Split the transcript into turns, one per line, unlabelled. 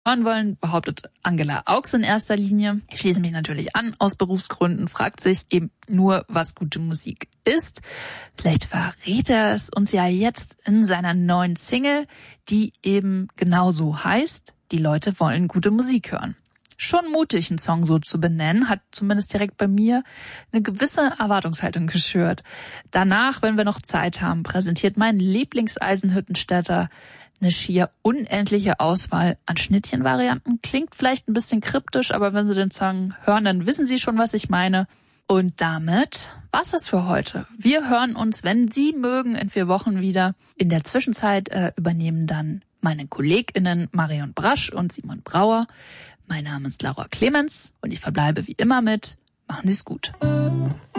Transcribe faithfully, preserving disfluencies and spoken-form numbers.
hören wollen, behauptet Angela Augs in erster Linie. Ich schließe mich natürlich an, aus Berufsgründen, fragt sich eben nur, was gute Musik ist. Vielleicht verrät er es uns ja jetzt in seiner neuen Single, die eben genauso heißt, die Leute wollen gute Musik hören. Schon mutig, einen Song so zu benennen, hat zumindest direkt bei mir eine gewisse Erwartungshaltung geschürt. Danach, wenn wir noch Zeit haben, präsentiert mein Lieblings-Eisenhüttenstädter eine schier unendliche Auswahl an Schnittchenvarianten. Klingt vielleicht ein bisschen kryptisch, aber wenn Sie den Song hören, dann wissen Sie schon, was ich meine. Und damit war's es für heute. Wir hören uns, wenn Sie mögen, in vier Wochen wieder. In der Zwischenzeit äh, übernehmen dann meine KollegInnen Marion Brasch und Simon Brauer. Mein Name ist Laura Clemens und ich verbleibe wie immer mit: Machen Sie es gut.